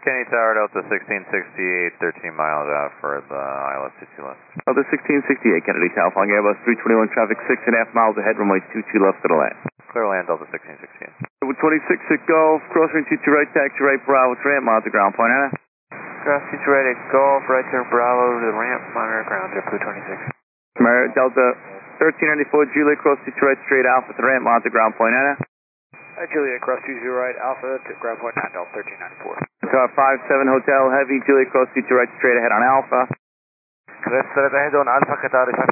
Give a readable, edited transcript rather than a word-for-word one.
Kenny Tower, Delta 1668, 13 miles out for the ILS 22 left. Delta 1668, Kennedy, California, Airbus 321, traffic 6.5 miles ahead, runway 22 left to the left. Clear land, Delta 1668. With 26 at Golf, crossing 22 right, taxi right, Bravo, ramp, miles to ground, point Anna. Cross 22 right at Golf, right turn Bravo to the ramp, monitor ground, Air Crew 26. Delta 1394, Juliet, cross 22 right, straight Alpha to ramp, miles to ground, point Anna. Juliet, cross 20 right, Alpha to ground point 9, Delta 1394. Car 57 Hotel Heavy, Juliet, cross 22 right, straight ahead on Alpha. Cresta ahead on Alpha Qatar